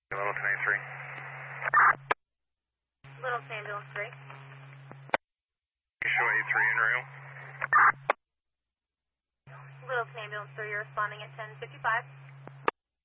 Little 23. Little Ambulance 3. You show A3 in rail. Little Ambulance 3, you're responding at 10:55.